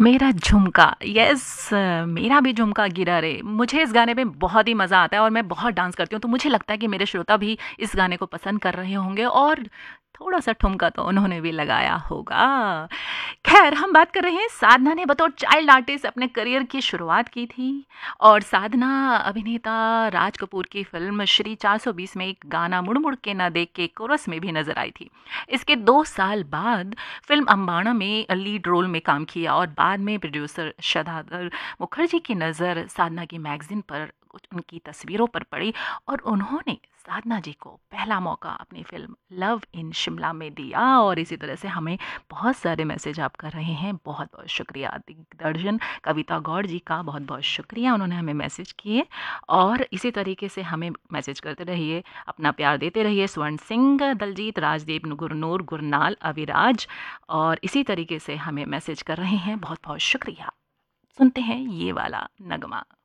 मेरा झुमका, यस, मेरा भी झुमका गिरा रे। मुझे इस गाने में बहुत ही मज़ा आता है और मैं बहुत डांस करती हूँ, तो मुझे लगता है कि मेरे श्रोता भी इस गाने को पसंद कर रहे होंगे और थोड़ा-सा ठुमका तो उन्होंने भी लगाया होगा। ख़ैर, हम बात कर रहे हैं, साधना ने बतौर चाइल्ड आर्टिस्ट अपने करियर की शुरुआत की थी और साधना अभिनेता राज कपूर की फ़िल्म श्री 420 में एक गाना मुड़ मुड़ के ना देख के कोरस में भी नज़र आई थी। इसके 2 साल बाद फ़िल्म अम्बाड़ा में लीड रोल में काम किया और बाद में प्रोड्यूसर शदाधर मुखर्जी की नज़र साधना की मैगज़ीन पर कुछ उनकी तस्वीरों पर पड़ी और उन्होंने साधना जी को पहला मौका अपनी फ़िल्म लव इन शिमला में दिया और इसी तरह से हमें बहुत सारे मैसेज आप कर रहे हैं। बहुत-बहुत शुक्रिया। दिग्दर्शन कविता गौड़ जी का बहुत-बहुत शुक्रिया, उन्होंने हमें मैसेज किए और इसी तरीके से हमें मैसेज करते रहिए, अपना प्यार देते रहिए। स्वर्ण सिंह, दलजीत, राजदीप, गुरनूर, गुरनाल, अविराज और इसी तरीके से हमें मैसेज कर रहे हैं। बहुत-बहुत शुक्रिया। सुनते हैं ये वाला नगमा।